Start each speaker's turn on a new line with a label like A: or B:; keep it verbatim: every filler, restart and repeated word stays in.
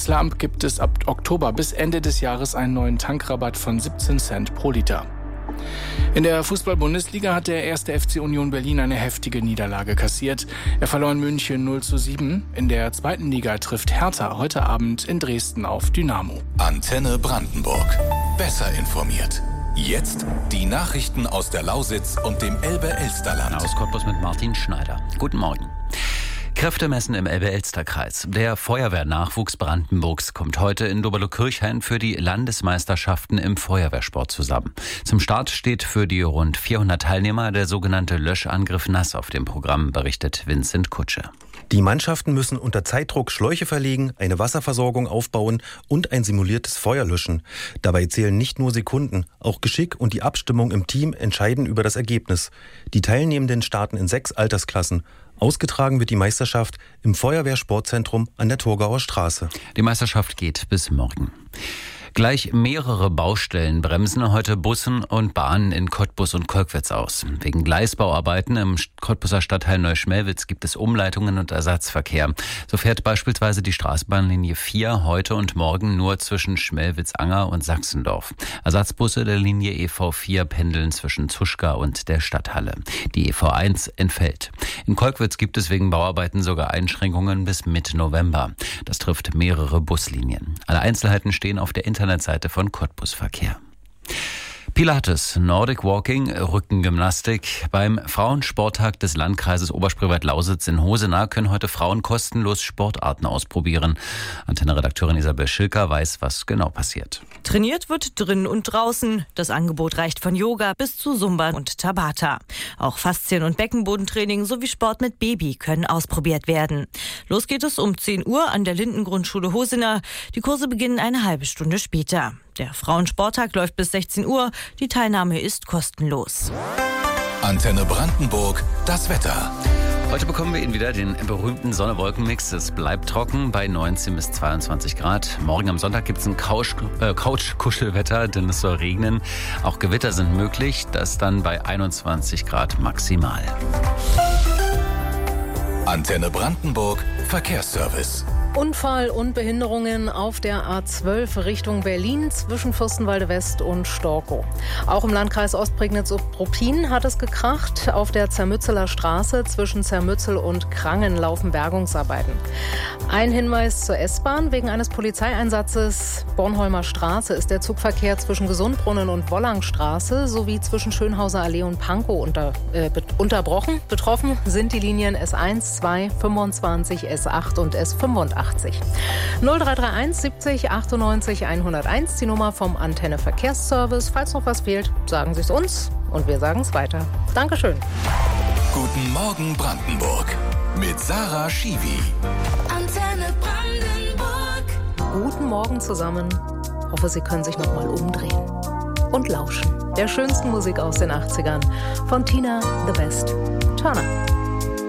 A: Kanzler Amt gibt es ab Oktober bis Ende des Jahres einen neuen Tankrabatt von siebzehn Cent pro Liter. In der Fußball-Bundesliga hat der erste F C Union Berlin eine heftige Niederlage kassiert. Er verlor in München null zu sieben. In der zweiten Liga trifft Hertha heute Abend in Dresden auf Dynamo.
B: Antenne Brandenburg. Besser informiert. Jetzt die Nachrichten aus der Lausitz und dem Elbe-Elsterland.
C: Aus Cottbus mit Martin Schneider. Guten Morgen. Kräftemessen im Elbe-Elster-Kreis. Der Feuerwehrnachwuchs Brandenburgs kommt heute in Doberlo-Kirchhain für die Landesmeisterschaften im Feuerwehrsport zusammen. Zum Start steht für die rund vierhundert Teilnehmer der sogenannte Löschangriff Nass auf dem Programm, berichtet Vincent Kutsche.
D: Die Mannschaften müssen unter Zeitdruck Schläuche verlegen, eine Wasserversorgung aufbauen und ein simuliertes Feuer löschen. Dabei zählen nicht nur Sekunden, auch Geschick und die Abstimmung im Team entscheiden über das Ergebnis. Die Teilnehmenden starten in sechs Altersklassen. Ausgetragen wird die Meisterschaft im Feuerwehrsportzentrum an der Torgauer Straße.
C: Die Meisterschaft geht bis morgen. Gleich mehrere Baustellen bremsen heute Bussen und Bahnen in Cottbus und Kolkwitz aus. Wegen Gleisbauarbeiten im Cottbuser Stadtteil Neuschmelwitz gibt es Umleitungen und Ersatzverkehr. So fährt beispielsweise die Straßenbahnlinie vier heute und morgen nur zwischen Schmelwitz-Anger und Sachsendorf. Ersatzbusse der Linie E V vier pendeln zwischen Zuschka und der Stadthalle. Die E V eins entfällt. In Kolkwitz gibt es wegen Bauarbeiten sogar Einschränkungen bis Mitte November. Das trifft mehrere Buslinien. Alle Einzelheiten stehen auf der Internetseite von Cottbus Verkehr. Pilates, Nordic Walking, Rückengymnastik. Beim Frauensporttag des Landkreises Oberspreewald-Lausitz in Hosenau können heute Frauen kostenlos Sportarten ausprobieren. Antenne-Redakteurin Isabel Schilker weiß, was genau passiert.
E: Trainiert wird drinnen und draußen. Das Angebot reicht von Yoga bis zu Zumba und Tabata. Auch Faszien- und Beckenbodentraining sowie Sport mit Baby können ausprobiert werden. Los geht es um zehn Uhr an der Lindengrundschule Hosenau. Die Kurse beginnen eine halbe Stunde später. Der Frauensporttag läuft bis sechzehn Uhr. Die Teilnahme ist kostenlos.
B: Antenne Brandenburg, das Wetter.
C: Heute bekommen wir Ihnen wieder den berühmten Sonne-Wolken-Mix. Es bleibt trocken bei neunzehn bis zweiundzwanzig Grad. Morgen am Sonntag gibt es ein Couch, äh, Couch-Kuschelwetter, denn es soll regnen. Auch Gewitter sind möglich, das dann bei einundzwanzig Grad maximal.
B: Antenne Brandenburg, Verkehrsservice.
F: Unfall und Behinderungen auf der A zwölf Richtung Berlin zwischen Fürstenwalde West und Storkow. Auch im Landkreis Ostprignitz-Ruppin hat es gekracht. Auf der Zermützeler Straße zwischen Zermützel und Krangen laufen Bergungsarbeiten. Ein Hinweis zur S-Bahn. Wegen eines Polizeieinsatzes Bornholmer Straße ist der Zugverkehr zwischen Gesundbrunnen und Wollangstraße sowie zwischen Schönhauser Allee und Pankow unter, äh, be- unterbrochen. Betroffen sind die Linien S eins, zwei, fünfundzwanzig, S acht und S fünfundachtzig. null drei drei eins siebzig achtundneunzig hunderteins, die Nummer vom Antenne Verkehrsservice. Falls noch was fehlt, sagen Sie es uns und wir sagen es weiter. Dankeschön.
B: Guten Morgen Brandenburg mit Sarah Schiwi.
F: Antenne Brandenburg. Guten Morgen zusammen. Hoffe, Sie können sich noch mal umdrehen und lauschen der schönsten Musik aus den achtzigern von Tina The Best Turner.